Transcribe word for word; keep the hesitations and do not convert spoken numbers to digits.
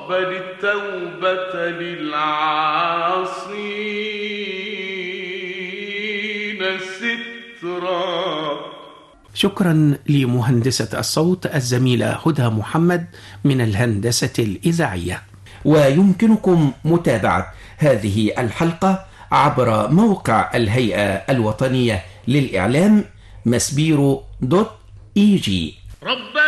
واقبل التوبة للعاصين سترا. شكرا لمهندسة الصوت الزميلة هدى محمد من الهندسة الإذاعية. ويمكنكم متابعة هذه الحلقة عبر موقع الهيئة الوطنية للإعلام مسبيرو دوت إي جي.